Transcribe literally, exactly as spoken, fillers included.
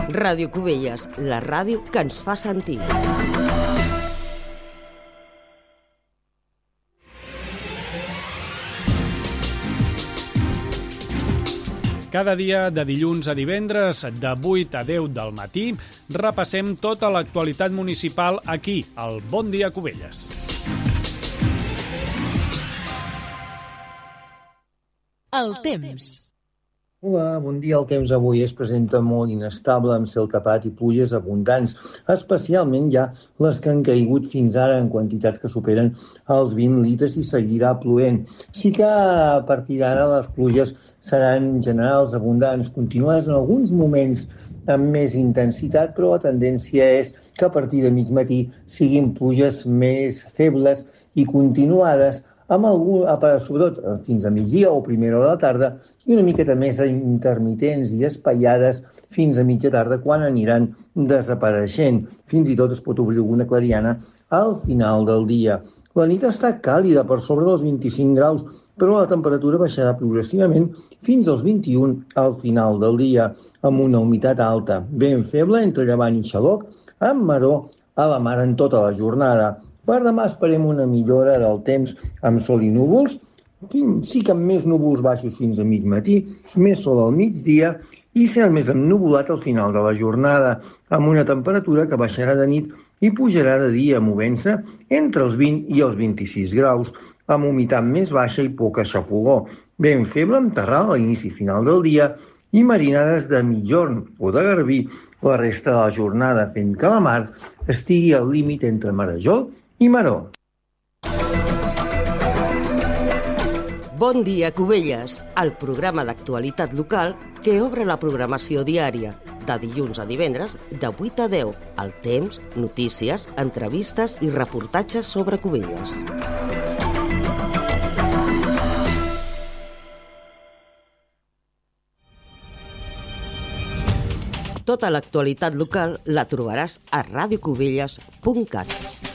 Ràdio Cubelles, la ràdio que ens fa sentir. Cada dia, de dilluns a divendres, de vuit a deu del matí, repassem tota l'actualitat municipal aquí, al Bon Dia Cubelles. El temps. Hola, bon dia. El temps avui es presenta molt inestable, amb cel tapat i pluges abundants, especialment ja les que han caigut fins ara en quantitats que superen els vint litres i seguirà plovent. Sí que a partir d'ara les pluges seran generals, abundants, continuades en alguns moments amb més intensitat, però la tendència és que a partir de mig matí siguin pluges més febles i continuades, amb algun, sobretot fins a migdia o primera hora de la tarda, i una miqueta més intermitents i espaiades fins a mitja tarda, quan aniran desapareixent. Fins i tot es pot obrir alguna clariana al final del dia. La nit està càlida, per sobre dels vint-i-cinc graus, però la temperatura baixarà progressivament fins als vint-i-un al final del dia, amb una humitat alta, ben feble entre llevant i xaloc, amb maror a la mar en tota la jornada. Per demà esperem una millora del temps amb sol i núvols, sí que amb més núvols baixos fins a mig matí, més sol al migdia i cel més ennuvolat al final de la jornada, amb una temperatura que baixarà de nit i pujarà de dia, movent-se entre els vint i els vint-i-sis graus, amb humitat més baixa i poca xafogor, ben feble amb terral a l'inici i final del dia i marinades de mitjorn o de garbí la resta de la jornada, fent que la mar estigui al límit entre marejol i maror. Bon dia, Cubelles, el programa d'actualitat local que obre la programació diària, de dilluns a divendres, de vuit a deu, el temps, notícies, entrevistes i reportatges sobre Cubelles. Tota l'actualitat local la trobaràs a radiocubelles punt cat.